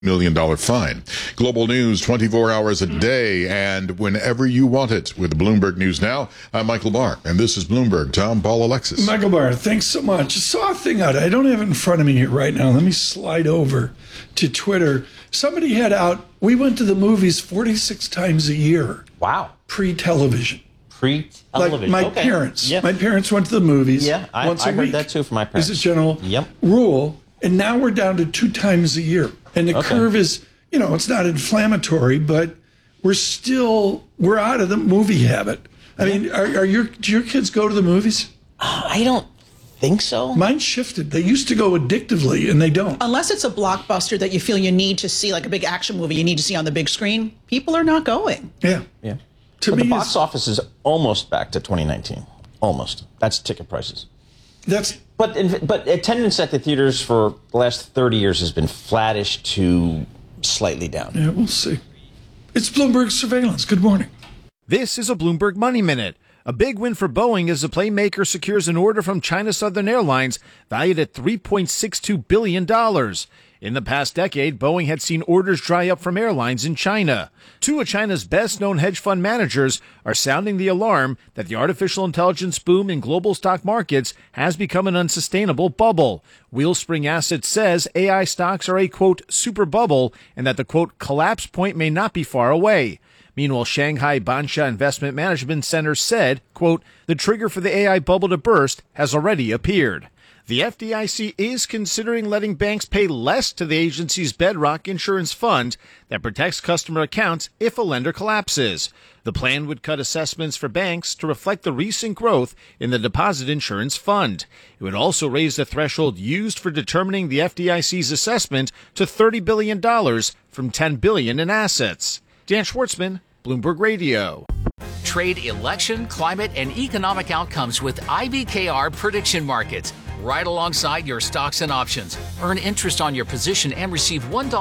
million fine. Global news 24 hours a day and whenever you want it with Bloomberg News Now. I'm Michael Barr, and this is Bloomberg. Tom, Paul, Alexis. Michael Barr, thanks so much. I saw a thing out. I don't have it in front of me here right now. Let me slide over to Twitter. Somebody had out, we went to the movies 46 times a year. Wow. Pre-television. Pre-television. Like my parents. Yep. My parents went to the movies once a week. I heard that too from my parents. This is general rule. And now we're down to 2 times a year. And the curve is, it's not inflammatory, but we're out of the movie habit. I mean, do your kids go to the movies? I don't think so. Mine shifted. They used to go addictively, and they don't. Unless it's a blockbuster that you feel you need to see, like a big action movie you need to see on the big screen, people are not going. Yeah. To me, the box office is almost back to 2019. Almost. That's ticket prices. But attendance at the theaters for the last 30 years has been flattish to slightly down. Yeah, we'll see. It's Bloomberg Surveillance. Good morning. This is a Bloomberg Money Minute. A big win for Boeing as the plane maker secures an order from China Southern Airlines valued at $3.62 billion. In the past decade, Boeing had seen orders dry up from airlines in China. Two of China's best-known hedge fund managers are sounding the alarm that the artificial intelligence boom in global stock markets has become an unsustainable bubble. Wellspring Assets says AI stocks are a, quote, super bubble and that the, quote, collapse point may not be far away. Meanwhile, Shanghai Bansha Investment Management Center said, quote, the trigger for the AI bubble to burst has already appeared. The FDIC is considering letting banks pay less to the agency's Bedrock Insurance Fund that protects customer accounts if a lender collapses. The plan would cut assessments for banks to reflect the recent growth in the Deposit Insurance Fund. It would also raise the threshold used for determining the FDIC's assessment to $30 billion from $10 billion in assets. Dan Schwartzman, Bloomberg Radio. Trade election, climate, and economic outcomes with IBKR Prediction Markets. Right alongside your stocks and options. Earn interest on your position and receive $1